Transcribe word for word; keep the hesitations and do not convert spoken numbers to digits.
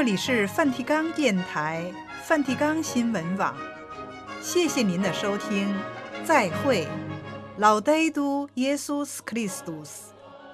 里是梵蒂冈电台、梵蒂冈新闻网，谢谢您的收听，再会，老呆都耶稣斯克里斯多斯。